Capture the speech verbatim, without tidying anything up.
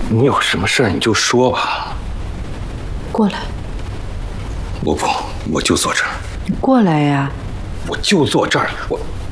你有什么事儿你就说吧。 过来。 我不，我就坐这儿。 你过来呀。 我就坐这儿，我。